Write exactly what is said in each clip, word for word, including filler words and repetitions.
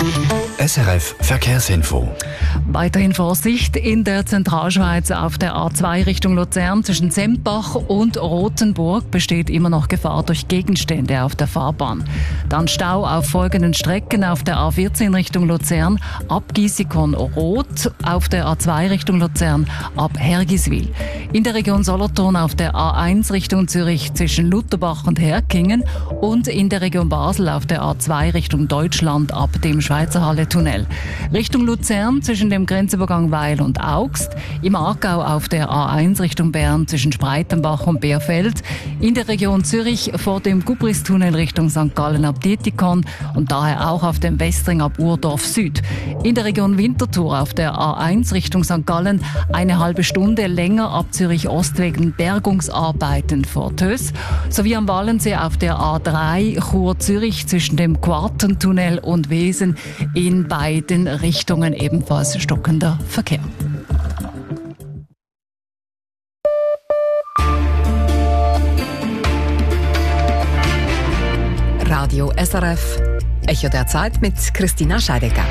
S R F Verkehrsinfo. Weiterhin Vorsicht in der Zentralschweiz auf der A zwei Richtung Luzern zwischen Sempach und Rothenburg besteht immer noch Gefahr durch Gegenstände auf der Fahrbahn. Dann Stau auf folgenden Strecken: auf der A vierzehn Richtung Luzern ab Giessikon-Rot, auf der A zwei Richtung Luzern ab Hergiswil. In der Region Solothurn auf der A eins Richtung Zürich zwischen Lutherbach und Herkingen und in der Region Basel auf der A zwei Richtung Deutschland ab dem Schweizerhalle-Tunnel. Richtung Luzern zwischen dem Grenzübergang Weil und Augst, im Aargau auf der A eins Richtung Bern zwischen Spreitenbach und Beerfeld, in der Region Zürich vor dem Gubristunnel Richtung Sankt Gallen ab Dietikon und daher auch auf dem Westring ab Urdorf Süd. In der Region Winterthur auf der A eins Richtung Sankt Gallen eine halbe Stunde länger ab Zürich Ost wegen Bergungsarbeiten vor Töss, sowie am Wallensee auf der A drei Chur Zürich zwischen dem Quartentunnel und Wesen in beiden Richtungen ebenfalls stockender Verkehr. Radio S R F, Echo der Zeit mit Christina Scheidegger.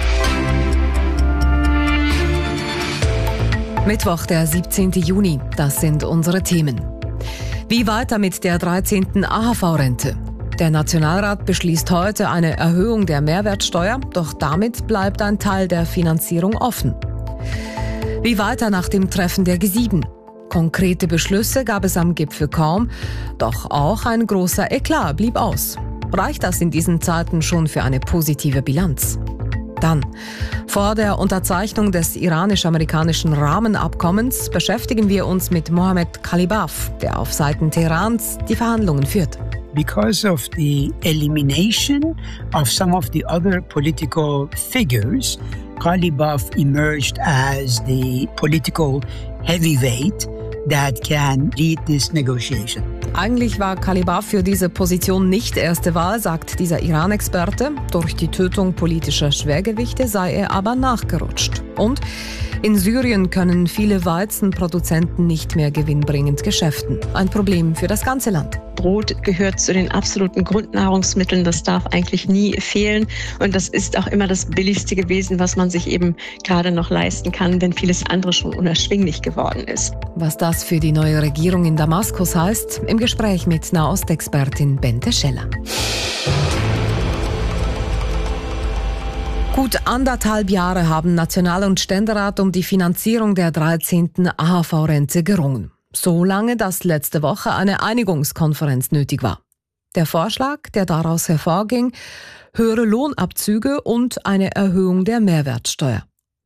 Mittwoch, der siebzehnten Juni, das sind unsere Themen. Wie weiter mit der dreizehnten A H V-Rente? Der Nationalrat beschließt heute eine Erhöhung der Mehrwertsteuer, doch damit bleibt ein Teil der Finanzierung offen. Wie weiter nach dem Treffen der G sieben? Konkrete Beschlüsse gab es am Gipfel kaum, doch auch ein großer Eklat blieb aus. Reicht das in diesen Zeiten schon für eine positive Bilanz? Dann, vor der Unterzeichnung des iranisch-amerikanischen Rahmenabkommens beschäftigen wir uns mit Mohammed Khalibaf, der auf Seiten Teherans die Verhandlungen führt. Because of the elimination of some of the other political figures, Khalibaf emerged as the political heavyweight that can lead this negotiation. Eigentlich war Khalibaf für diese Position nicht erste Wahl, sagt dieser Iran-Experte. Durch die Tötung politischer Schwergewichte sei er aber nachgerutscht. Und in Syrien können viele Weizenproduzenten nicht mehr gewinnbringend geschäften. Ein Problem für das ganze Land. Brot gehört zu den absoluten Grundnahrungsmitteln. Das darf eigentlich nie fehlen. Und das ist auch immer das Billigste gewesen, was man sich eben gerade noch leisten kann, wenn vieles andere schon unerschwinglich geworden ist. Was das für die neue Regierung in Damaskus heißt, im Gespräch mit Nahostexpertin Bente Scheller. Gut anderthalb Jahre haben National- und Ständerat um die Finanzierung der dreizehnten A H V-Rente gerungen. So lange, dass letzte Woche eine Einigungskonferenz nötig war. Der Vorschlag, der daraus hervorging, höhere Lohnabzüge und eine Erhöhung der Mehrwertsteuer.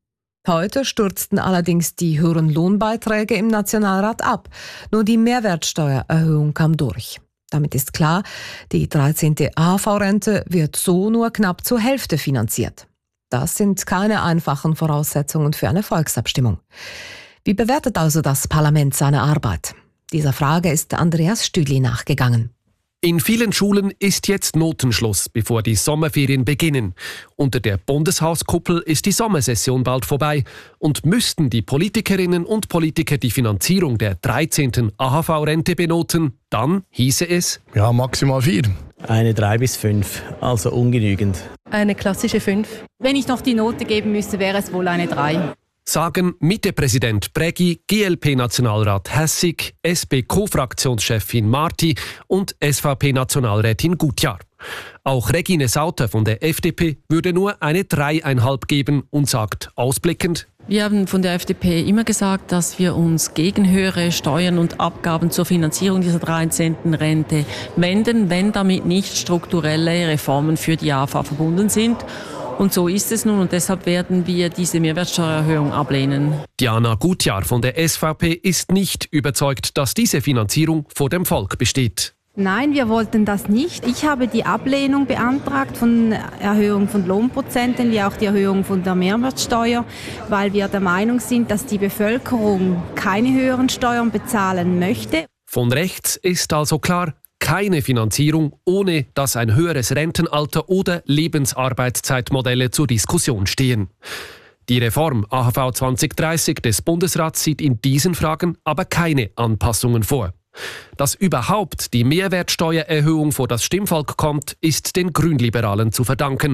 Heute stürzten allerdings die höheren Lohnbeiträge im Nationalrat ab. Nur die Mehrwertsteuererhöhung kam durch. Damit ist klar, die dreizehnte A H V-Rente wird so nur knapp zur Hälfte finanziert. Das sind keine einfachen Voraussetzungen für eine Volksabstimmung. Wie bewertet also das Parlament seine Arbeit? Dieser Frage ist Andreas Stüdli nachgegangen. In vielen Schulen ist jetzt Notenschluss, bevor die Sommerferien beginnen. Unter der Bundeshauskuppel ist die Sommersession bald vorbei. Und müssten die Politikerinnen und Politiker die Finanzierung der dreizehnten A H V-Rente benoten, dann hieße es: Ja, maximal vier. Eine drei bis fünf, also ungenügend. Eine klassische fünf. Wenn ich noch die Note geben müsste, wäre es wohl eine drei. Sagen Mitte-Präsident Brägi, G L P-Nationalrat Hässig, S P-Co-Fraktionschefin Marti und S V P-Nationalrätin Gutjahr. Auch Regine Sauter von der F D P würde nur eine drei Komma fünf geben und sagt ausblickend: Wir haben von der F D P immer gesagt, dass wir uns gegen höhere Steuern und Abgaben zur Finanzierung dieser dreizehnten Rente wenden, wenn damit nicht strukturelle Reformen für die A H V verbunden sind. Und so ist es nun und deshalb werden wir diese Mehrwertsteuererhöhung ablehnen. Diana Gutjahr von der S V P ist nicht überzeugt, dass diese Finanzierung vor dem Volk besteht. Nein, wir wollten das nicht. Ich habe die Ablehnung beantragt von Erhöhung von Lohnprozenten wie auch die Erhöhung von der Mehrwertsteuer, weil wir der Meinung sind, dass die Bevölkerung keine höheren Steuern bezahlen möchte. Von rechts ist also klar: keine Finanzierung, ohne dass ein höheres Rentenalter oder Lebensarbeitszeitmodelle zur Diskussion stehen. Die Reform A H V zwanzig dreißig des Bundesrats sieht in diesen Fragen aber keine Anpassungen vor. Dass überhaupt die Mehrwertsteuererhöhung vor das Stimmvolk kommt, ist den Grünliberalen zu verdanken.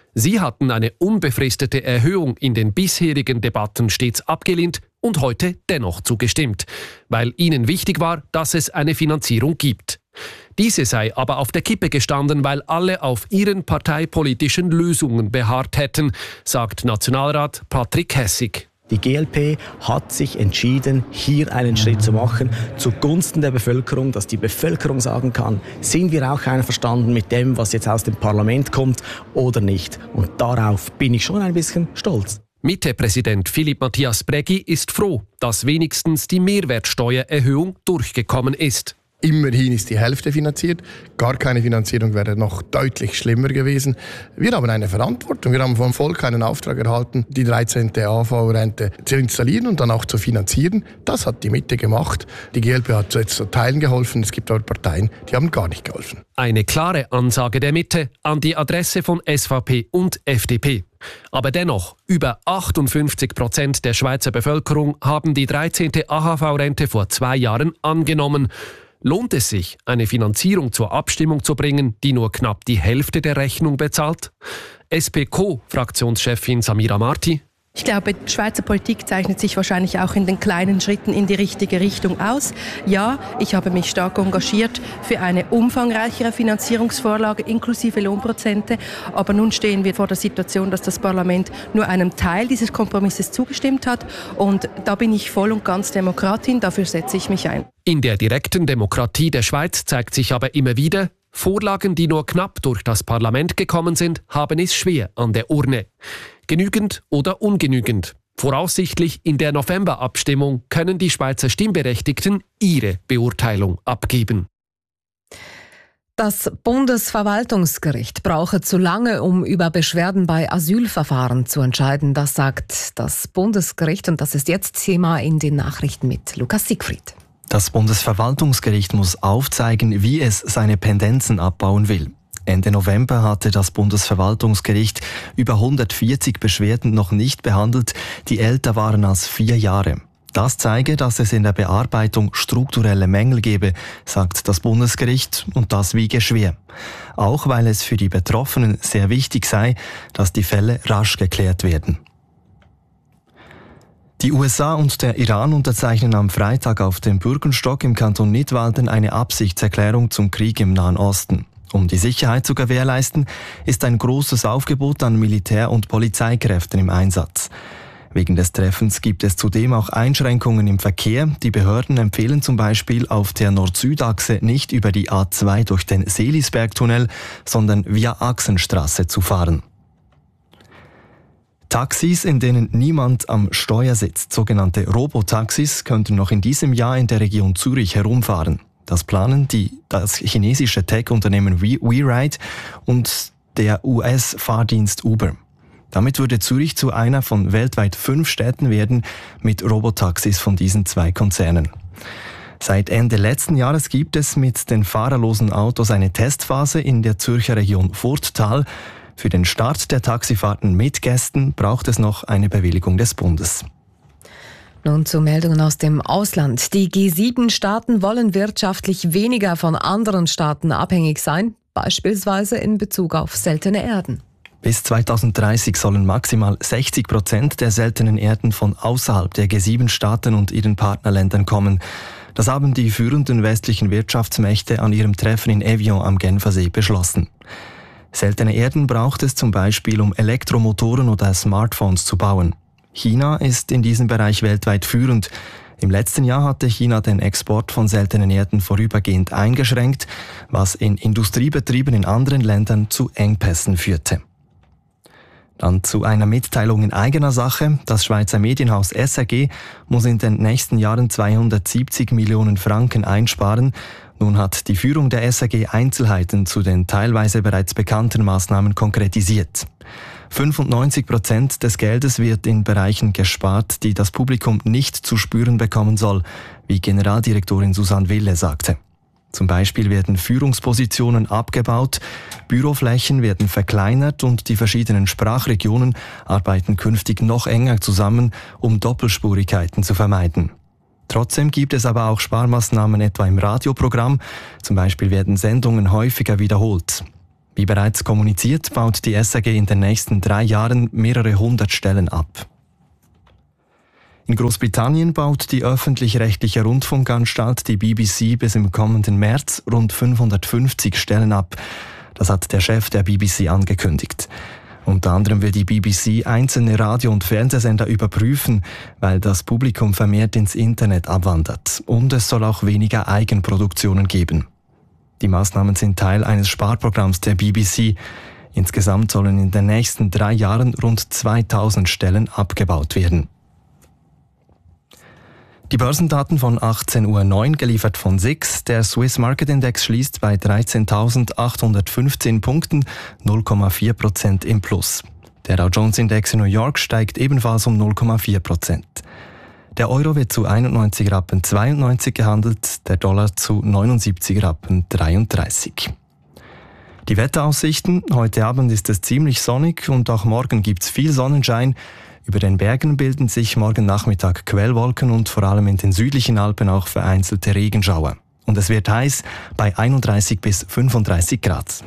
Sie hatten eine unbefristete Erhöhung in den bisherigen Debatten stets abgelehnt und heute dennoch zugestimmt, weil ihnen wichtig war, dass es eine Finanzierung gibt. Diese sei aber auf der Kippe gestanden, weil alle auf ihren parteipolitischen Lösungen beharrt hätten, sagt Nationalrat Patrick Hessig. Die G L P hat sich entschieden, hier einen Schritt zu machen, zugunsten der Bevölkerung, dass die Bevölkerung sagen kann, sind wir auch einverstanden mit dem, was jetzt aus dem Parlament kommt oder nicht. Und darauf bin ich schon ein bisschen stolz. Mitte-Präsident Philipp Matthias Brägi ist froh, dass wenigstens die Mehrwertsteuererhöhung durchgekommen ist. Immerhin ist die Hälfte finanziert. Gar keine Finanzierung wäre noch deutlich schlimmer gewesen. Wir haben eine Verantwortung. Wir haben vom Volk einen Auftrag erhalten, die dreizehnte A H V-Rente zu installieren und dann auch zu finanzieren. Das hat die Mitte gemacht. Die G L P hat jetzt zu Teilen geholfen. Es gibt aber Parteien, die haben gar nicht geholfen. Eine klare Ansage der Mitte an die Adresse von S V P und F D P. Aber dennoch, über achtundfünfzig Prozent der Schweizer Bevölkerung haben die dreizehnte A H V-Rente vor zwei Jahren angenommen. Lohnt es sich, eine Finanzierung zur Abstimmung zu bringen, die nur knapp die Hälfte der Rechnung bezahlt? S P Co-Fraktionschefin Samira Marti. Ich glaube, die Schweizer Politik zeichnet sich wahrscheinlich auch in den kleinen Schritten in die richtige Richtung aus. Ja, ich habe mich stark engagiert für eine umfangreichere Finanzierungsvorlage inklusive Lohnprozente. Aber nun stehen wir vor der Situation, dass das Parlament nur einem Teil dieses Kompromisses zugestimmt hat. Und da bin ich voll und ganz Demokratin, dafür setze ich mich ein. In der direkten Demokratie der Schweiz zeigt sich aber immer wieder, Vorlagen, die nur knapp durch das Parlament gekommen sind, haben es schwer an der Urne. Genügend oder ungenügend. Voraussichtlich in der Novemberabstimmung können die Schweizer Stimmberechtigten ihre Beurteilung abgeben. Das Bundesverwaltungsgericht brauche zu lange, um über Beschwerden bei Asylverfahren zu entscheiden. Das sagt das Bundesgericht und das ist jetzt Thema in den Nachrichten mit Lukas Siegfried. Das Bundesverwaltungsgericht muss aufzeigen, wie es seine Pendenzen abbauen will. Ende November hatte das Bundesverwaltungsgericht über hundertvierzig Beschwerden noch nicht behandelt, die älter waren als vier Jahre. Das zeige, dass es in der Bearbeitung strukturelle Mängel gebe, sagt das Bundesgericht, und das wiege schwer. Auch weil es für die Betroffenen sehr wichtig sei, dass die Fälle rasch geklärt werden. Die U S A und der Iran unterzeichnen am Freitag auf dem Bürgenstock im Kanton Nidwalden eine Absichtserklärung zum Krieg im Nahen Osten. Um die Sicherheit zu gewährleisten, ist ein großes Aufgebot an Militär- und Polizeikräften im Einsatz. Wegen des Treffens gibt es zudem auch Einschränkungen im Verkehr. Die Behörden empfehlen zum Beispiel auf der Nord-Süd-Achse nicht über die A zwei durch den Seelisbergtunnel, sondern via Achsenstraße zu fahren. Taxis, in denen niemand am Steuer sitzt, sogenannte Robotaxis, könnten noch in diesem Jahr in der Region Zürich herumfahren. Das planen die, das chinesische Tech-Unternehmen WeRide und der U S-Fahrdienst Uber. Damit würde Zürich zu einer von weltweit fünf Städten werden mit Robotaxis von diesen zwei Konzernen. Seit Ende letzten Jahres gibt es mit den fahrerlosen Autos eine Testphase in der Zürcher Region Furttal. Für den Start der Taxifahrten mit Gästen braucht es noch eine Bewilligung des Bundes. Nun zu Meldungen aus dem Ausland. Die G sieben Staaten wollen wirtschaftlich weniger von anderen Staaten abhängig sein, beispielsweise in Bezug auf seltene Erden. Bis zweitausenddreißig sollen maximal sechzig Prozent der seltenen Erden von außerhalb der G sieben Staaten und ihren Partnerländern kommen. Das haben die führenden westlichen Wirtschaftsmächte an ihrem Treffen in Evian am Genfersee beschlossen. Seltene Erden braucht es zum Beispiel, um Elektromotoren oder Smartphones zu bauen. China ist in diesem Bereich weltweit führend. Im letzten Jahr hatte China den Export von seltenen Erden vorübergehend eingeschränkt, was in Industriebetrieben in anderen Ländern zu Engpässen führte. Dann zu einer Mitteilung in eigener Sache. Das Schweizer Medienhaus S R G muss in den nächsten Jahren zweihundertsiebzig Millionen Franken einsparen. Nun hat die Führung der S R G Einzelheiten zu den teilweise bereits bekannten Maßnahmen konkretisiert. fünfundneunzig Prozent des Geldes wird in Bereichen gespart, die das Publikum nicht zu spüren bekommen soll, wie Generaldirektorin Susanne Wille sagte. Zum Beispiel werden Führungspositionen abgebaut, Büroflächen werden verkleinert und die verschiedenen Sprachregionen arbeiten künftig noch enger zusammen, um Doppelspurigkeiten zu vermeiden. Trotzdem gibt es aber auch Sparmaßnahmen etwa im Radioprogramm, zum Beispiel werden Sendungen häufiger wiederholt. Wie bereits kommuniziert, baut die S A G in den nächsten drei Jahren mehrere hundert Stellen ab. In Großbritannien baut die öffentlich-rechtliche Rundfunkanstalt, die B B C, bis im kommenden März rund fünfhundertfünfzig Stellen ab. Das hat der Chef der B B C angekündigt. Unter anderem will die B B C einzelne Radio- und Fernsehsender überprüfen, weil das Publikum vermehrt ins Internet abwandert. Und es soll auch weniger Eigenproduktionen geben. Die Maßnahmen sind Teil eines Sparprogramms der B B C. Insgesamt sollen in den nächsten drei Jahren rund zweitausend Stellen abgebaut werden. Die Börsendaten von achtzehn Uhr neun, geliefert von S I X. Der Swiss Market Index schließt bei dreizehntausendachthundertfünfzehn Punkten, null Komma vier Prozent im Plus. Der Dow Jones Index in New York steigt ebenfalls um null Komma vier Prozent. Der Euro wird zu einundneunzig Rappen zweiundneunzig gehandelt, der Dollar zu neunundsiebzig Rappen dreiunddreißig. Die Wetteraussichten: Heute Abend ist es ziemlich sonnig und auch morgen gibt es viel Sonnenschein. Über den Bergen bilden sich morgen Nachmittag Quellwolken und vor allem in den südlichen Alpen auch vereinzelte Regenschauer. Und es wird heiß bei einunddreißig bis fünfunddreißig Grad.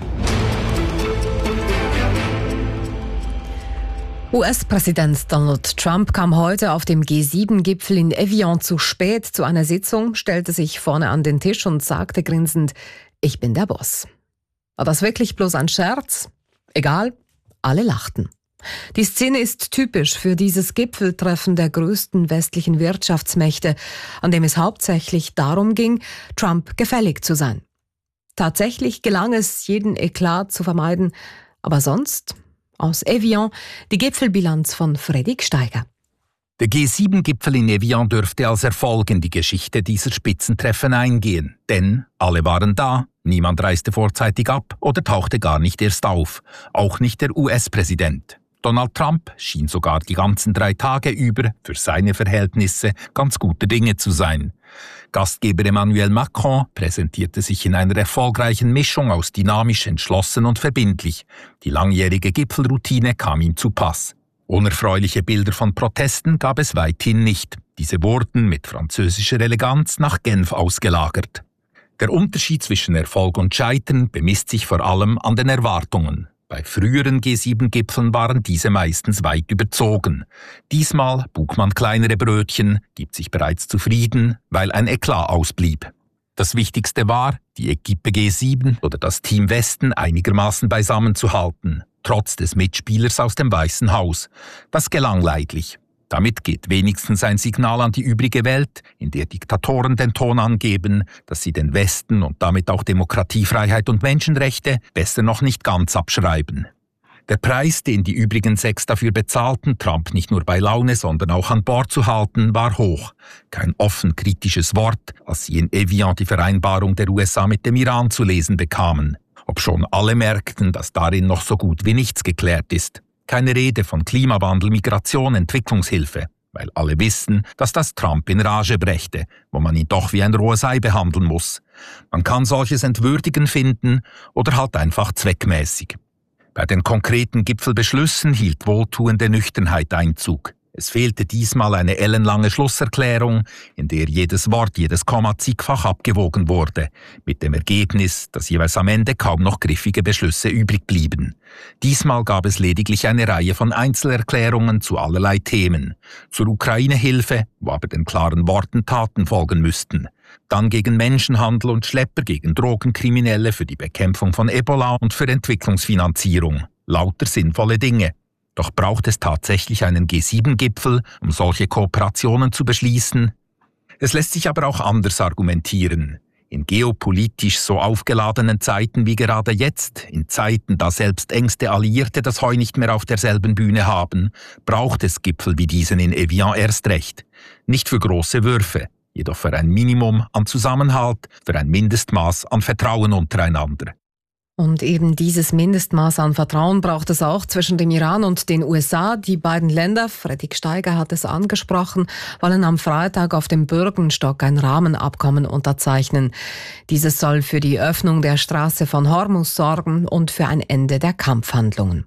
U S-Präsident Donald Trump kam heute auf dem G sieben Gipfel in Evian zu spät zu einer Sitzung, stellte sich vorne an den Tisch und sagte grinsend: Ich bin der Boss. War das wirklich bloß ein Scherz? Egal, alle lachten. Die Szene ist typisch für dieses Gipfeltreffen der größten westlichen Wirtschaftsmächte, an dem es hauptsächlich darum ging, Trump gefällig zu sein. Tatsächlich gelang es, jeden Eklat zu vermeiden, aber sonst aus Evian die Gipfelbilanz von Fredrik Steiger. Der G sieben Gipfel in Evian dürfte als Erfolg in die Geschichte dieser Spitzentreffen eingehen, denn alle waren da, niemand reiste vorzeitig ab oder tauchte gar nicht erst auf, auch nicht der U S-Präsident. Donald Trump schien sogar die ganzen drei Tage über für seine Verhältnisse ganz guter Dinge zu sein. Gastgeber Emmanuel Macron präsentierte sich in einer erfolgreichen Mischung aus dynamisch, entschlossen und verbindlich. Die langjährige Gipfelroutine kam ihm zu Pass. Unerfreuliche Bilder von Protesten gab es weithin nicht. Diese wurden mit französischer Eleganz nach Genf ausgelagert. Der Unterschied zwischen Erfolg und Scheitern bemisst sich vor allem an den Erwartungen. Bei früheren G sieben Gipfeln waren diese meistens weit überzogen. Diesmal buk man kleinere Brötchen, gibt sich bereits zufrieden, weil ein Eklat ausblieb. Das Wichtigste war, die Equipe G sieben oder das Team Westen einigermaßen beisammen zu halten, trotz des Mitspielers aus dem Weißen Haus. Das gelang leidlich. Damit geht wenigstens ein Signal an die übrige Welt, in der Diktatoren den Ton angeben, dass sie den Westen und damit auch Demokratie, Freiheit und Menschenrechte besser noch nicht ganz abschreiben. Der Preis, den die übrigen sechs dafür bezahlten, Trump nicht nur bei Laune, sondern auch an Bord zu halten, war hoch. Kein offen kritisches Wort, als sie in Evian die Vereinbarung der U S A mit dem Iran zu lesen bekamen. Obschon alle merkten, dass darin noch so gut wie nichts geklärt ist. Keine Rede von Klimawandel, Migration, Entwicklungshilfe, weil alle wissen, dass das Trump in Rage brächte, wo man ihn doch wie ein rohes Ei behandeln muss. Man kann solches entwürdigen finden oder halt einfach zweckmäßig. Bei den konkreten Gipfelbeschlüssen hielt wohltuende Nüchternheit Einzug. Es fehlte diesmal eine ellenlange Schlusserklärung, in der jedes Wort, jedes Komma zigfach abgewogen wurde, mit dem Ergebnis, dass jeweils am Ende kaum noch griffige Beschlüsse übrig blieben. Diesmal gab es lediglich eine Reihe von Einzelerklärungen zu allerlei Themen. Zur Ukraine-Hilfe, wo aber den klaren Worten Taten folgen müssten. Dann gegen Menschenhandel und Schlepper, gegen Drogenkriminelle, für die Bekämpfung von Ebola und für Entwicklungsfinanzierung. Lauter sinnvolle Dinge. Doch braucht es tatsächlich einen G sieben Gipfel, um solche Kooperationen zu beschließen? Es lässt sich aber auch anders argumentieren. In geopolitisch so aufgeladenen Zeiten wie gerade jetzt, in Zeiten, da selbst engste Alliierte das Heu nicht mehr auf derselben Bühne haben, braucht es Gipfel wie diesen in Evian erst recht. Nicht für große Würfe, jedoch für ein Minimum an Zusammenhalt, für ein Mindestmaß an Vertrauen untereinander. Und eben dieses Mindestmaß an Vertrauen braucht es auch zwischen dem Iran und den U S A. Die beiden Länder, Fredrik Steiger hat es angesprochen, wollen am Freitag auf dem Bürgenstock ein Rahmenabkommen unterzeichnen. Dieses soll für die Öffnung der Straße von Hormuz sorgen und für ein Ende der Kampfhandlungen.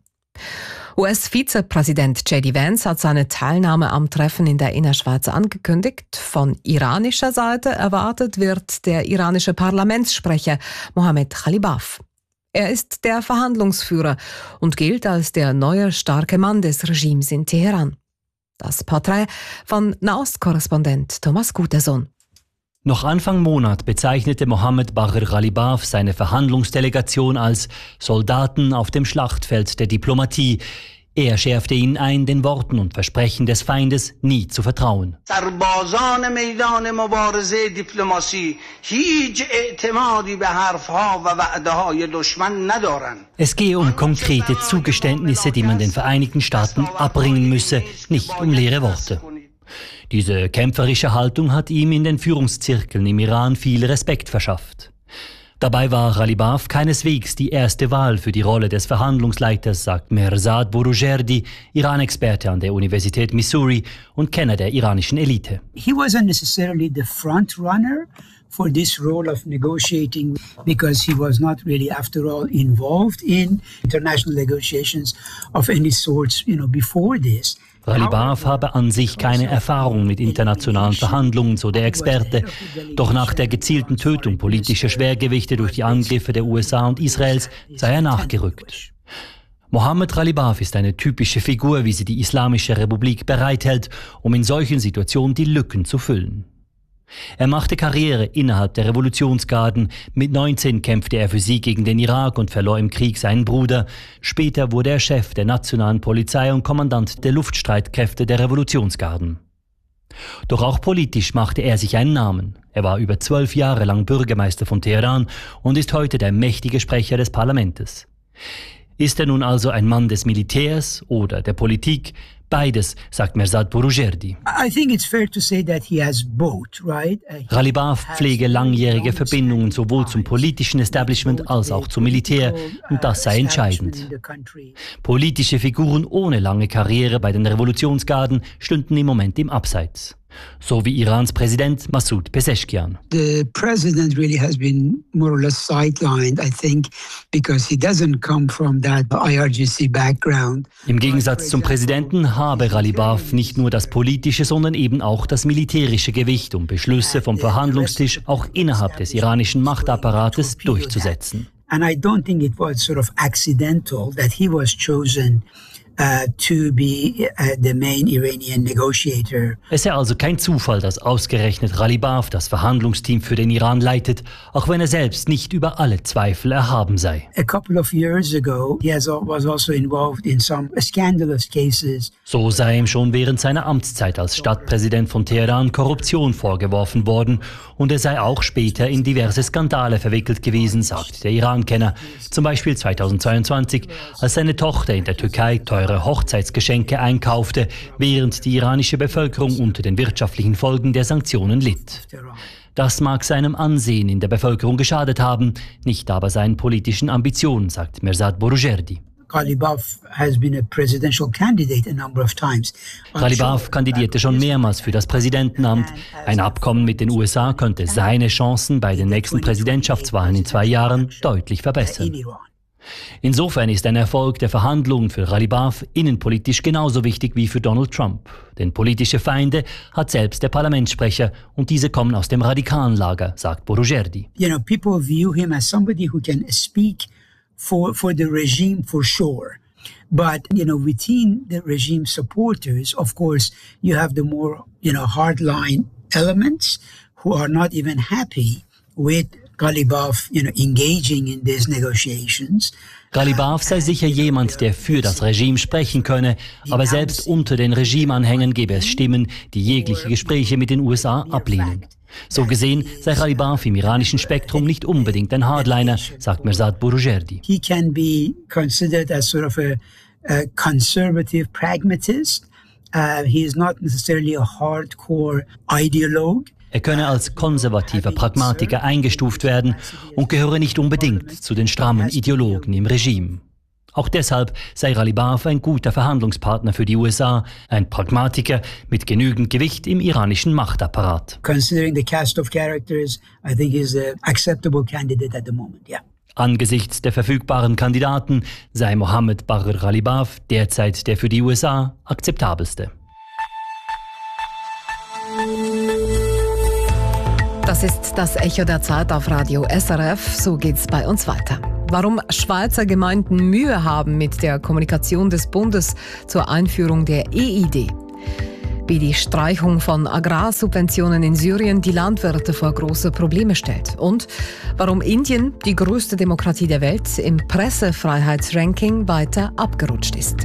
U S-Vizepräsident J D Vance hat seine Teilnahme am Treffen in der Innerschweiz angekündigt. Von iranischer Seite erwartet wird der iranische Parlamentssprecher Mohammed Khalibaf. Er ist der Verhandlungsführer und gilt als der neue starke Mann des Regimes in Teheran. Das Porträt von Nahostkorrespondent Thomas Gutersohn. Noch Anfang Monat bezeichnete Mohammad Bagher Ghalibaf seine Verhandlungsdelegation als Soldaten auf dem Schlachtfeld der Diplomatie. Er schärfte ihnen ein, den Worten und Versprechen des Feindes nie zu vertrauen. Es gehe um konkrete Zugeständnisse, die man den Vereinigten Staaten abbringen müsse, nicht um leere Worte. Diese kämpferische Haltung hat ihm in den Führungszirkeln im Iran viel Respekt verschafft. Dabei war Ghalibaf keineswegs die erste Wahl für die Rolle des Verhandlungsleiters, sagt Mehrzad Boroujerdi, Iran-Experte an der Universität Missouri und Kenner der iranischen Elite. He wasn't necessarily the front runner for this role of negotiating because he was not really, after all, involved in international negotiations of any sorts, you know, before this. Ghalibaf habe an sich keine Erfahrung mit internationalen Verhandlungen, so der Experte. Doch nach der gezielten Tötung politischer Schwergewichte durch die Angriffe der U S A und Israels sei er nachgerückt. Mohammad Ghalibaf ist eine typische Figur, wie sie die Islamische Republik bereithält, um in solchen Situationen die Lücken zu füllen. Er machte Karriere innerhalb der Revolutionsgarden. Mit neunzehn kämpfte er für sie gegen den Irak und verlor im Krieg seinen Bruder. Später wurde er Chef der nationalen Polizei und Kommandant der Luftstreitkräfte der Revolutionsgarden. Doch auch politisch machte er sich einen Namen. Er war über zwölf Jahre lang Bürgermeister von Teheran und ist heute der mächtige Sprecher des Parlaments. Ist er nun also ein Mann des Militärs oder der Politik? Beides, sagt Mehrzad Boroujerdi. Ghalibaf pflege langjährige Verbindungen sowohl zum politischen Establishment als auch zum Militär, und das sei entscheidend. Politische Figuren ohne lange Karriere bei den Revolutionsgarden stünden im Moment im Abseits. So wie Irans Präsident Masoud Pezeshkian. The president really has been more or less sidelined, I think, because he doesn't come from that I R G C background. Im Gegensatz zum Präsidenten habe Ghalibaf nicht nur das politische, sondern eben auch das militärische Gewicht, um Beschlüsse vom Verhandlungstisch auch innerhalb des iranischen Machtapparates durchzusetzen. And I don't think it was sort of accidental that he was chosen Uh, to be uh, the main Iranian negotiator. Es sei also kein Zufall, dass ausgerechnet Ghalibaf das Verhandlungsteam für den Iran leitet, auch wenn er selbst nicht über alle Zweifel erhaben sei. A couple of years ago, he has, was also involved in some scandalous cases. So sei ihm schon während seiner Amtszeit als Stadtpräsident von Teheran Korruption vorgeworfen worden, und er sei auch später in diverse Skandale verwickelt gewesen, sagt der Iran-Kenner. Zum Beispiel zweitausendzweiundzwanzig, als seine Tochter in der Türkei teure Hochzeitsgeschenke einkaufte, während die iranische Bevölkerung unter den wirtschaftlichen Folgen der Sanktionen litt. Das mag seinem Ansehen in der Bevölkerung geschadet haben, nicht aber seinen politischen Ambitionen, sagt Mehrzad Boroujerdi. Ghalibaf has been a presidential candidate a number of times. Ghalibaf kandidierte schon mehrmals für das Präsidentenamt. Ein Abkommen mit den U S A könnte seine Chancen bei den nächsten Präsidentschaftswahlen in zwei Jahren deutlich verbessern. Insofern ist ein Erfolg der Verhandlungen für Ghalibaf innenpolitisch genauso wichtig wie für Donald Trump. Denn politische Feinde hat selbst der Parlamentssprecher, und diese kommen aus dem radikalen Lager, sagt Boroujerdi. You know, people view him as somebody who can speak for for the regime for sure. But, you know, within the regime supporters, of course, you have the more, you know, hardline elements who are not even happy with Ghalibaf, you know, engaging in these negotiations. Ghalibaf sei sicher jemand, der für das Regime sprechen könne, aber selbst unter den Regimeanhängern gäbe es Stimmen, die jegliche Gespräche mit den U S A ablehnen. So gesehen sei Ghalibaf im iranischen Spektrum nicht unbedingt ein Hardliner, sagt Mehrzad Boroujerdi. He can be considered as sort of a, a conservative pragmatist. Uh, he is not necessarily a hardcore ideologue. Er könne als konservativer Pragmatiker eingestuft werden und gehöre nicht unbedingt zu den strammen Ideologen im Regime. Auch deshalb sei Ghalibaf ein guter Verhandlungspartner für die U S A, ein Pragmatiker mit genügend Gewicht im iranischen Machtapparat. Considering the cast of characters, I think he's an acceptable candidate at the moment, yeah. Angesichts der verfügbaren Kandidaten sei Mohammad Bagher Ghalibaf derzeit der für die U S A akzeptabelste. Das ist das Echo der Zeit auf Radio S R F. So geht's bei uns weiter. Warum Schweizer Gemeinden Mühe haben mit der Kommunikation des Bundes zur Einführung der E I D. Wie die Streichung von Agrarsubventionen in Syrien die Landwirte vor große Probleme stellt. Und warum Indien, die größte Demokratie der Welt, im Pressefreiheitsranking weiter abgerutscht ist.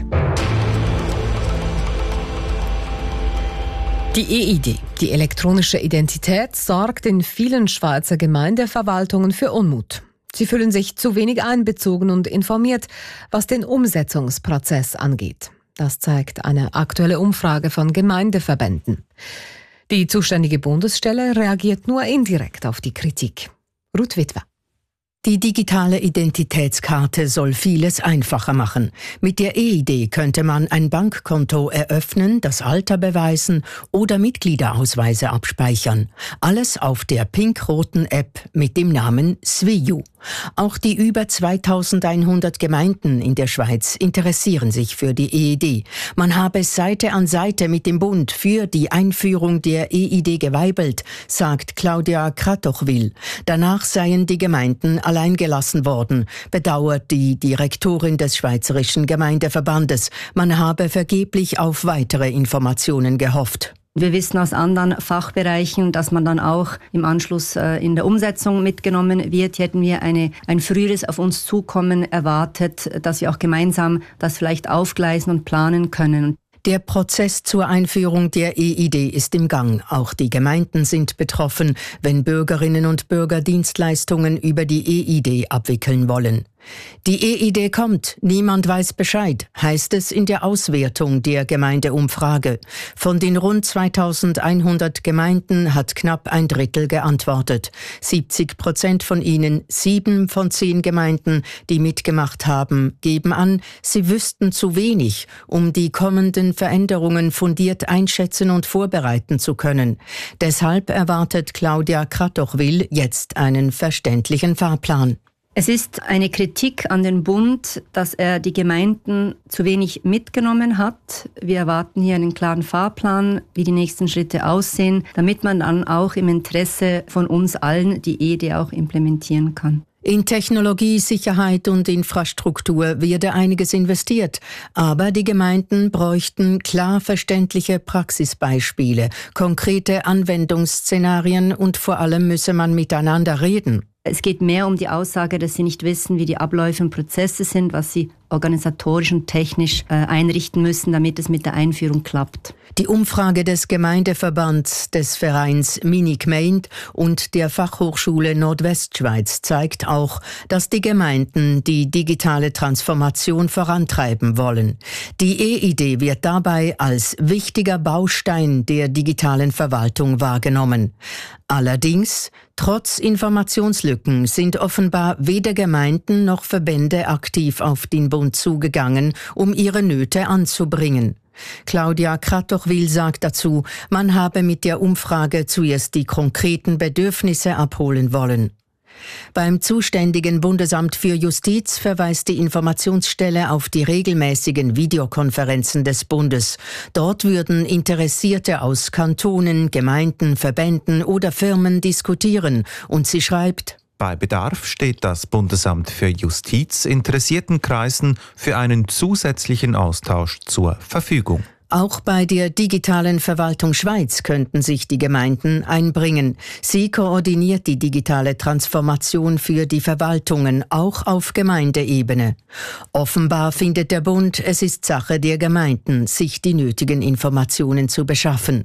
Die E I D, die elektronische Identität, sorgt in vielen Schweizer Gemeindeverwaltungen für Unmut. Sie fühlen sich zu wenig einbezogen und informiert, was den Umsetzungsprozess angeht. Das zeigt eine aktuelle Umfrage von Gemeindeverbänden. Die zuständige Bundesstelle reagiert nur indirekt auf die Kritik. Ruth Witwer. Die digitale Identitätskarte soll vieles einfacher machen. Mit der E I D könnte man ein Bankkonto eröffnen, das Alter beweisen oder Mitgliederausweise abspeichern. Alles auf der pink-roten App mit dem Namen Swiyu. Auch die über zweitausendeinhundert Gemeinden in der Schweiz interessieren sich für die E I D. Man habe Seite an Seite mit dem Bund für die Einführung der E I D geweibelt, sagt Claudia Kratochwil. Danach seien die Gemeinden allein gelassen worden, bedauert die Direktorin des Schweizerischen Gemeindeverbandes. Man habe vergeblich auf weitere Informationen gehofft. Wir wissen aus anderen Fachbereichen, dass man dann auch im Anschluss äh, in der Umsetzung mitgenommen wird. Hier hätten wir eine, ein früheres auf uns Zukommen erwartet, dass wir auch gemeinsam das vielleicht aufgleisen und planen können. Der Prozess zur Einführung der E I D ist im Gang. Auch die Gemeinden sind betroffen, wenn Bürgerinnen und Bürger Dienstleistungen über die E I D abwickeln wollen. Die E I D kommt, niemand weiß Bescheid, heißt es in der Auswertung der Gemeindeumfrage. Von den rund zweitausendeinhundert Gemeinden hat knapp ein Drittel geantwortet. siebzig Prozent von ihnen, sieben von zehn Gemeinden, die mitgemacht haben, geben an, sie wüssten zu wenig, um die kommenden Veränderungen fundiert einschätzen und vorbereiten zu können. Deshalb erwartet Claudia Kratochwil jetzt einen verständlichen Fahrplan. Es ist eine Kritik an den Bund, dass er die Gemeinden zu wenig mitgenommen hat. Wir erwarten hier einen klaren Fahrplan, wie die nächsten Schritte aussehen, damit man dann auch im Interesse von uns allen die E I D auch implementieren kann. In Technologie, Sicherheit und Infrastruktur werde einiges investiert, aber die Gemeinden bräuchten klar verständliche Praxisbeispiele, konkrete Anwendungsszenarien und vor allem müsse man miteinander reden. Es geht mehr um die Aussage, dass sie nicht wissen, wie die Abläufe und Prozesse sind, was sie organisatorisch und technisch äh, einrichten müssen, damit es mit der Einführung klappt. Die Umfrage des Gemeindeverbands des Vereins Mini-Gemeinde und der Fachhochschule Nordwestschweiz zeigt auch, dass die Gemeinden die digitale Transformation vorantreiben wollen. Die E I D wird dabei als wichtiger Baustein der digitalen Verwaltung wahrgenommen. Allerdings, trotz Informationslücken sind offenbar weder Gemeinden noch Verbände aktiv auf den Bund zugegangen, um ihre Nöte anzubringen. Claudia Kratochwil sagt dazu, man habe mit der Umfrage zuerst die konkreten Bedürfnisse abholen wollen. Beim zuständigen Bundesamt für Justiz verweist die Informationsstelle auf die regelmäßigen Videokonferenzen des Bundes. Dort würden Interessierte aus Kantonen, Gemeinden, Verbänden oder Firmen diskutieren. Und sie schreibt: Bei Bedarf steht das Bundesamt für Justiz interessierten Kreisen für einen zusätzlichen Austausch zur Verfügung. Auch bei der digitalen Verwaltung Schweiz könnten sich die Gemeinden einbringen. Sie koordiniert die digitale Transformation für die Verwaltungen, auch auf Gemeindeebene. Offenbar findet der Bund, es ist Sache der Gemeinden, sich die nötigen Informationen zu beschaffen.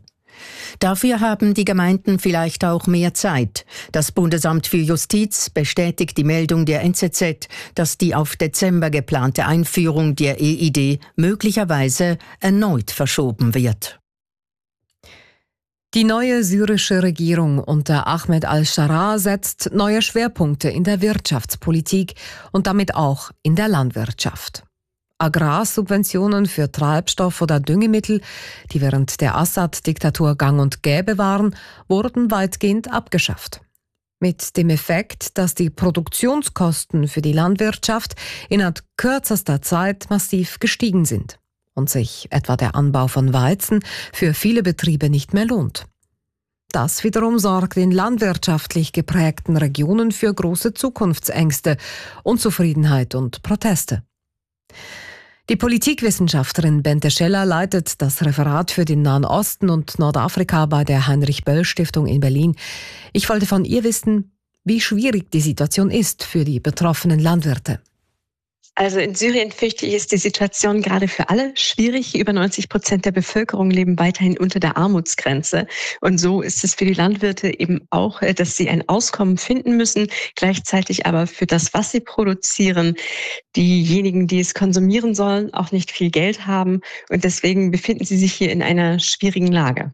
Dafür haben die Gemeinden vielleicht auch mehr Zeit. Das Bundesamt für Justiz bestätigt die Meldung der N Z Z, dass die auf Dezember geplante Einführung der E I D möglicherweise erneut verschoben wird. Die neue syrische Regierung unter Ahmed al-Sharaa setzt neue Schwerpunkte in der Wirtschaftspolitik und damit auch in der Landwirtschaft. Agrarsubventionen für Treibstoff oder Düngemittel, die während der Assad-Diktatur gang und gäbe waren, wurden weitgehend abgeschafft. Mit dem Effekt, dass die Produktionskosten für die Landwirtschaft innerhalb kürzester Zeit massiv gestiegen sind und sich etwa der Anbau von Weizen für viele Betriebe nicht mehr lohnt. Das wiederum sorgt in landwirtschaftlich geprägten Regionen für große Zukunftsängste, Unzufriedenheit und Proteste. Die Politikwissenschaftlerin Bente Scheller leitet das Referat für den Nahen Osten und Nordafrika bei der Heinrich-Böll-Stiftung in Berlin. Ich wollte von ihr wissen, wie schwierig die Situation ist für die betroffenen Landwirte. Also in Syrien, fürchte ich, ist die Situation gerade für alle schwierig. Über neunzig Prozent der Bevölkerung leben weiterhin unter der Armutsgrenze. Und so ist es für die Landwirte eben auch, dass sie ein Auskommen finden müssen, gleichzeitig aber für das, was sie produzieren, diejenigen, die es konsumieren sollen, auch nicht viel Geld haben. Und deswegen befinden sie sich hier in einer schwierigen Lage.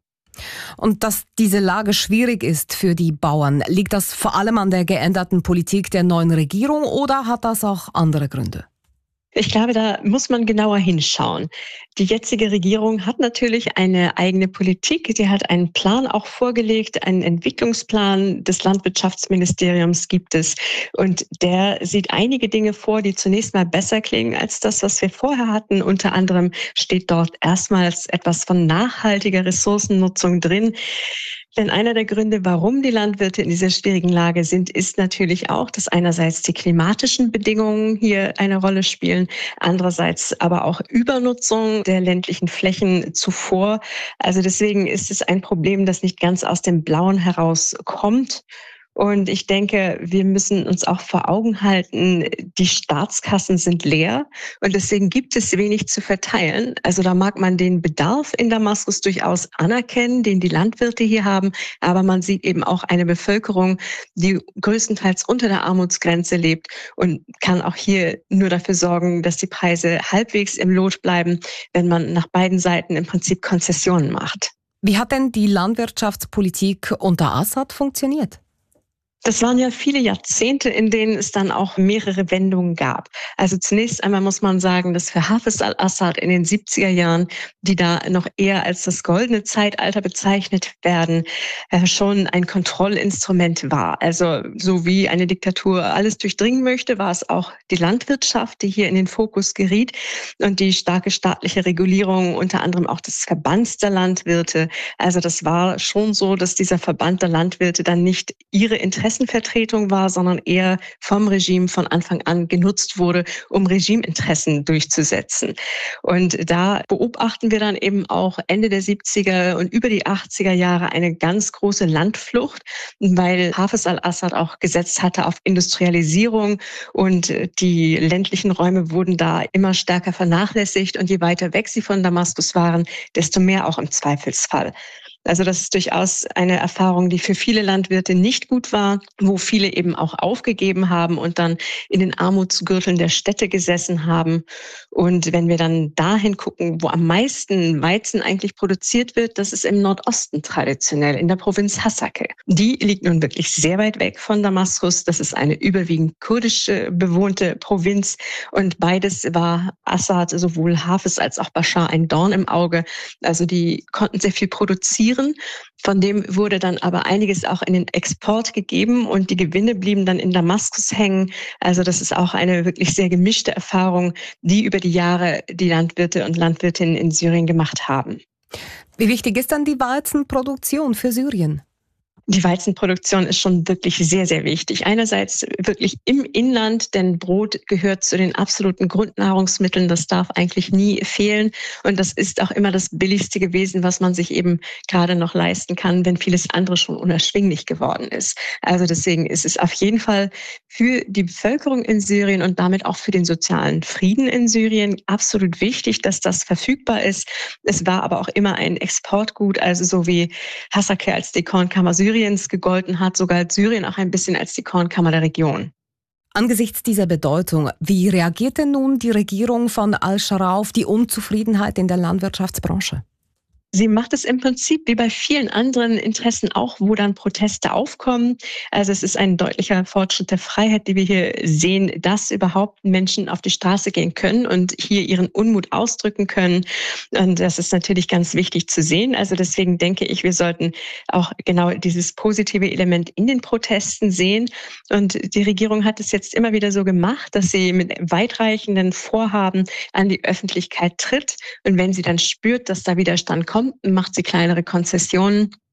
Und dass diese Lage schwierig ist für die Bauern, liegt das vor allem an der geänderten Politik der neuen Regierung oder hat das auch andere Gründe? Ich glaube, da muss man genauer hinschauen. Die jetzige Regierung hat natürlich eine eigene Politik. Sie hat einen Plan auch vorgelegt, einen Entwicklungsplan des Landwirtschaftsministeriums gibt es. Und der sieht einige Dinge vor, die zunächst mal besser klingen als das, was wir vorher hatten. Unter anderem steht dort erstmals etwas von nachhaltiger Ressourcennutzung drin. Denn einer der Gründe, warum die Landwirte in dieser schwierigen Lage sind, ist natürlich auch, dass einerseits die klimatischen Bedingungen hier eine Rolle spielen, andererseits aber auch Übernutzung der ländlichen Flächen zuvor. Also deswegen ist es ein Problem, das nicht ganz aus dem Blauen herauskommt. Und ich denke, wir müssen uns auch vor Augen halten, die Staatskassen sind leer und deswegen gibt es wenig zu verteilen. Also da mag man den Bedarf in Damaskus durchaus anerkennen, den die Landwirte hier haben, aber man sieht eben auch eine Bevölkerung, die größtenteils unter der Armutsgrenze lebt und kann auch hier nur dafür sorgen, dass die Preise halbwegs im Lot bleiben, wenn man nach beiden Seiten im Prinzip Konzessionen macht. Wie hat denn die Landwirtschaftspolitik unter Assad funktioniert? Das waren ja viele Jahrzehnte, in denen es dann auch mehrere Wendungen gab. Also zunächst einmal muss man sagen, dass für Hafez al-Assad in den siebziger Jahren, die da noch eher als das goldene Zeitalter bezeichnet werden, schon ein Kontrollinstrument war. Also so wie eine Diktatur alles durchdringen möchte, war es auch die Landwirtschaft, die hier in den Fokus geriet und die starke staatliche Regulierung, unter anderem auch des Verbands der Landwirte. Also das war schon so, dass dieser Verband der Landwirte dann nicht ihre Interessen Interessenvertretung war, sondern eher vom Regime von Anfang an genutzt wurde, um Regimeinteressen durchzusetzen. Und da beobachten wir dann eben auch Ende der siebziger und über die achtziger Jahre eine ganz große Landflucht, weil Hafez al-Assad auch gesetzt hatte auf Industrialisierung und die ländlichen Räume wurden da immer stärker vernachlässigt und je weiter weg sie von Damaskus waren, desto mehr auch im Zweifelsfall. Also das ist durchaus eine Erfahrung, die für viele Landwirte nicht gut war, wo viele eben auch aufgegeben haben und dann in den Armutsgürteln der Städte gesessen haben. Und wenn wir dann dahin gucken, wo am meisten Weizen eigentlich produziert wird, das ist im Nordosten traditionell, in der Provinz Hasake. Die liegt nun wirklich sehr weit weg von Damaskus. Das ist eine überwiegend kurdisch bewohnte Provinz. Und beides war Assad, sowohl Hafez als auch Bashar, ein Dorn im Auge. Also die konnten sehr viel produzieren. Von dem wurde dann aber einiges auch in den Export gegeben und die Gewinne blieben dann in Damaskus hängen. Also das ist auch eine wirklich sehr gemischte Erfahrung, die über die Jahre die Landwirte und Landwirtinnen in Syrien gemacht haben. Wie wichtig ist dann die Weizenproduktion für Syrien? Die Weizenproduktion ist schon wirklich sehr, sehr wichtig. Einerseits wirklich im Inland, denn Brot gehört zu den absoluten Grundnahrungsmitteln. Das darf eigentlich nie fehlen. Und das ist auch immer das Billigste gewesen, was man sich eben gerade noch leisten kann, wenn vieles andere schon unerschwinglich geworden ist. Also deswegen ist es auf jeden Fall für die Bevölkerung in Syrien und damit auch für den sozialen Frieden in Syrien absolut wichtig, dass das verfügbar ist. Es war aber auch immer ein Exportgut, also so wie Hasake als die Kornkammer Syriens gegolten hat, so galt Syrien auch ein bisschen als die Kornkammer der Region. Angesichts dieser Bedeutung, wie reagiert denn nun die Regierung von al-Shara auf die Unzufriedenheit in der Landwirtschaftsbranche? Sie macht es im Prinzip wie bei vielen anderen Interessen auch, wo dann Proteste aufkommen. Also es ist ein deutlicher Fortschritt der Freiheit, die wir hier sehen, dass überhaupt Menschen auf die Straße gehen können und hier ihren Unmut ausdrücken können. Und das ist natürlich ganz wichtig zu sehen. Also deswegen denke ich, wir sollten auch genau dieses positive Element in den Protesten sehen. Und die Regierung hat es jetzt immer wieder so gemacht, dass sie mit weitreichenden Vorhaben an die Öffentlichkeit tritt. Und wenn sie dann spürt, dass da Widerstand kommt, macht sie kleinere Konzessionen.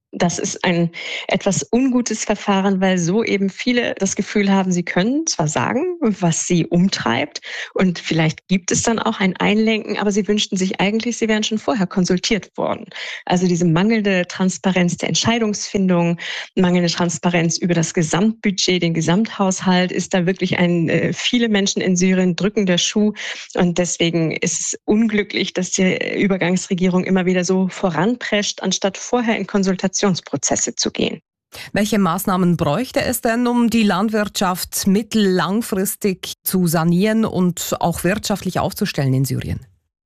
Das ist ein etwas ungutes Verfahren, weil so eben viele das Gefühl haben, sie können zwar sagen, was sie umtreibt und vielleicht gibt es dann auch ein Einlenken, aber sie wünschten sich eigentlich, sie wären schon vorher konsultiert worden. Also diese mangelnde Transparenz der Entscheidungsfindung, mangelnde Transparenz über das Gesamtbudget, den Gesamthaushalt, ist da wirklich ein, äh, viele Menschen in Syrien drückender Schuh und deswegen ist es unglücklich, dass die Übergangsregierung immer wieder so voranprescht, anstatt vorher in Konsultation Prozesse zu gehen. Welche Maßnahmen bräuchte es denn, um die Landwirtschaft mittellangfristig zu sanieren und auch wirtschaftlich aufzustellen in Syrien?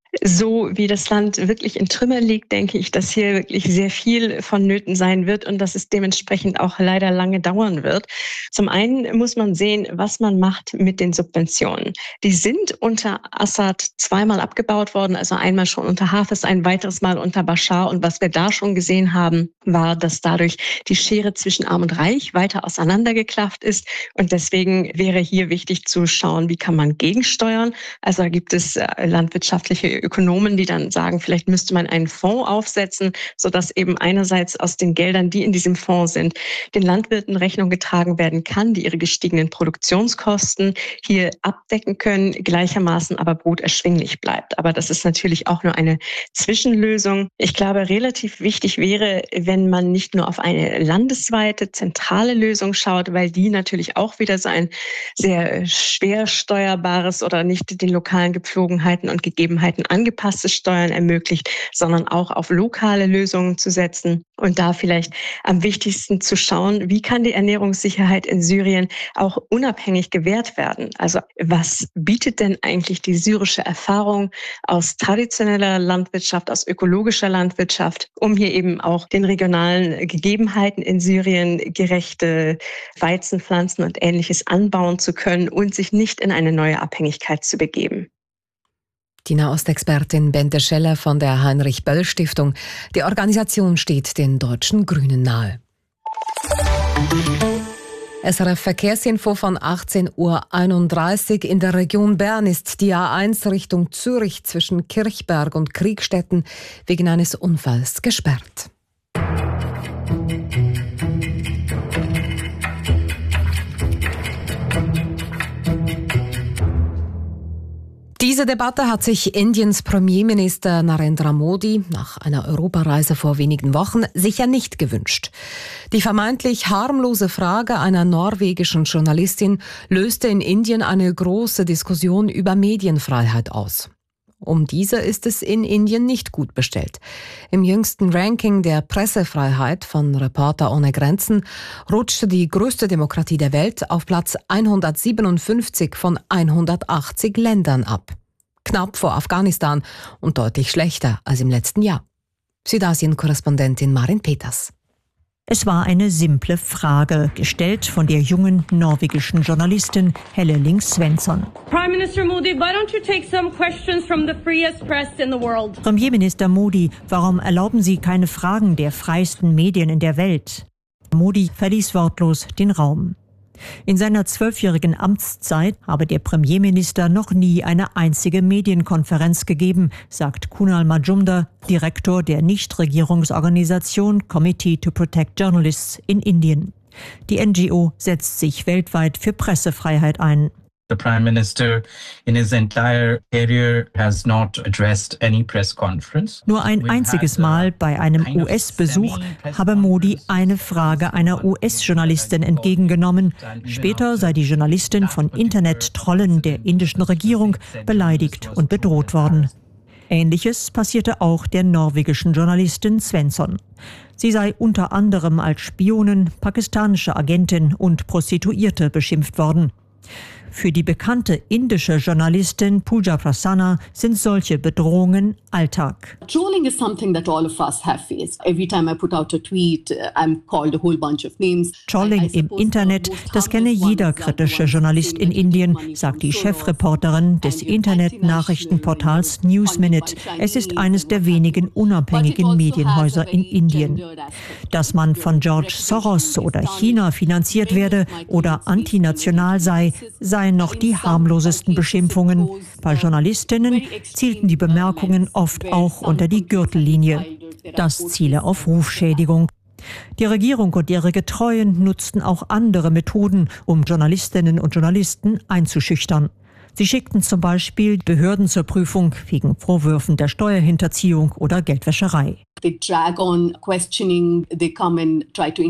So wie das Land wirklich in Trümmern liegt, denke ich, dass hier wirklich sehr viel vonnöten sein wird und dass es dementsprechend auch leider lange dauern wird. Zum einen muss man sehen, was man macht mit den Subventionen. Die sind unter Assad zweimal abgebaut worden, also einmal schon unter Hafez, ein weiteres Mal unter Bashar. Und was wir da schon gesehen haben, war, dass dadurch die Schere zwischen Arm und Reich weiter auseinandergeklafft ist. Und deswegen wäre hier wichtig zu schauen, wie kann man gegensteuern. Also da gibt es landwirtschaftliche Ökonomen, die dann sagen, vielleicht müsste man einen Fonds aufsetzen, sodass eben einerseits aus den Geldern, die in diesem Fonds sind, den Landwirten Rechnung getragen werden kann, die ihre gestiegenen Produktionskosten hier abdecken können, gleichermaßen aber Brot erschwinglich bleibt. Aber das ist natürlich auch nur eine Zwischenlösung. Ich glaube, relativ wichtig wäre, wenn man nicht nur auf eine landesweite, zentrale Lösung schaut, weil die natürlich auch wieder so ein sehr schwer steuerbares oder nicht den lokalen Gepflogenheiten und Gegebenheiten angepasste Steuern ermöglicht, sondern auch auf lokale Lösungen zu setzen und da vielleicht am wichtigsten zu schauen, wie kann die Ernährungssicherheit in Syrien auch unabhängig gewährt werden? Also was bietet denn eigentlich die syrische Erfahrung aus traditioneller Landwirtschaft, aus ökologischer Landwirtschaft, um hier eben auch den regionalen Gegebenheiten in Syrien gerechte Weizenpflanzen und Ähnliches anbauen zu können und sich nicht in eine neue Abhängigkeit zu begeben. Die Nahostexpertin Bente Scheller von der Heinrich-Böll-Stiftung. Die Organisation steht den deutschen Grünen nahe. S R F Verkehrsinfo von achtzehn Uhr einunddreißig. In der Region Bern ist die A eins Richtung Zürich zwischen Kirchberg und Kriegstetten wegen eines Unfalls gesperrt. Diese Debatte hat sich Indiens Premierminister Narendra Modi nach einer Europareise vor wenigen Wochen sicher nicht gewünscht. Die vermeintlich harmlose Frage einer norwegischen Journalistin löste in Indien eine große Diskussion über Medienfreiheit aus. Um diese ist es in Indien nicht gut bestellt. Im jüngsten Ranking der Pressefreiheit von Reporter ohne Grenzen rutschte die größte Demokratie der Welt auf Platz hundertsiebenundfünfzig von hundertachtzig Ländern ab. Knapp vor Afghanistan und deutlich schlechter als im letzten Jahr. Südasien-Korrespondentin Marin Peters. Es war eine simple Frage, gestellt von der jungen norwegischen Journalistin Helle Ling Svensson. Prime Minister Modi, why don't you take some questions from the freest press in the world? Premierminister Modi, warum erlauben Sie keine Fragen der freiesten Medien in der Welt? Modi verließ wortlos den Raum. In seiner zwölfjährigen Amtszeit habe der Premierminister noch nie eine einzige Medienkonferenz gegeben, sagt Kunal Majumdar, Direktor der Nichtregierungsorganisation Committee to Protect Journalists in Indien. Die N G O setzt sich weltweit für Pressefreiheit ein. The Prime Minister in his entire career has not addressed any press conference. Nur ein einziges Mal bei einem U S-Besuch habe Modi eine Frage einer U S-Journalistin entgegengenommen. Später sei die Journalistin von Internet-Trollen der indischen Regierung beleidigt und bedroht worden. Ähnliches passierte auch der norwegischen Journalistin Svensson. Sie sei unter anderem als Spionin, pakistanische Agentin und Prostituierte beschimpft worden. Für die bekannte indische Journalistin Pooja Prasanna sind solche Bedrohungen Alltag. Trolling is something that all of us have faced. Every time I put out a tweet, I'm called a whole bunch of names. Trolling im Internet, das kenne jeder kritische Journalist in Indien, sagt die Chefreporterin des Internet-Nachrichtenportals News Minute. Es ist eines der wenigen unabhängigen Medienhäuser in Indien. Dass man von George Soros oder China finanziert werde oder antinational sei, seien noch die harmlosesten Beschimpfungen. Bei Journalistinnen zielten die Bemerkungen oft auch unter die Gürtellinie. Das ziele auf Rufschädigung. Die Regierung und ihre Getreuen nutzten auch andere Methoden, um Journalistinnen und Journalisten einzuschüchtern. Sie schickten zum Beispiel Behörden zur Prüfung wegen Vorwürfen der Steuerhinterziehung oder Geldwäscherei. They drag on questioning, they come and try to